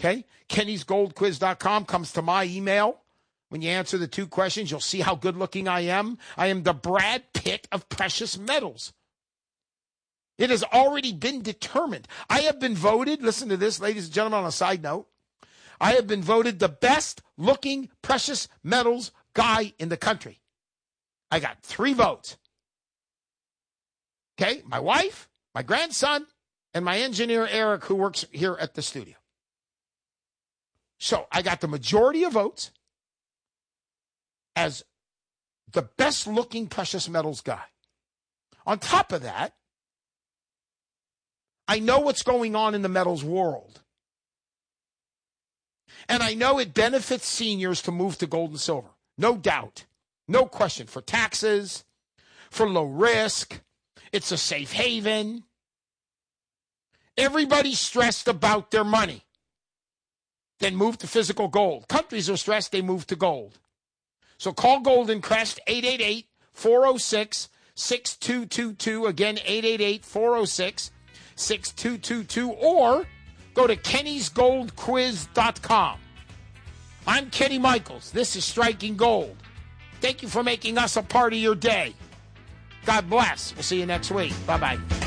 Okay? Kenny'sGoldQuiz.com comes to my email. When you answer the 2 questions, you'll see how good looking I am. I am the Brad Pitt of precious metals. It has already been determined. I have been voted, listen to this, ladies and gentlemen, on a side note, I have been voted the best looking precious metals guy in the country. I got 3 votes. Okay, my wife, my grandson, and my engineer, Eric, who works here at the studio. So I got the majority of votes as the best looking precious metals guy. On top of that, I know what's going on in the metals world. And I know it benefits seniors to move to gold and silver. No doubt. No question. For taxes, for low risk, it's a safe haven. Everybody's stressed about their money. Then move to physical gold. Countries are stressed, they move to gold. So call Golden Crest, 888-406-6222. Again, 888-406-6222. Or go to Kenny'sGoldQuiz.com. I'm Kenny Michaels. This is Striking Gold. Thank you for making us a part of your day. God bless. We'll see you next week. Bye-bye.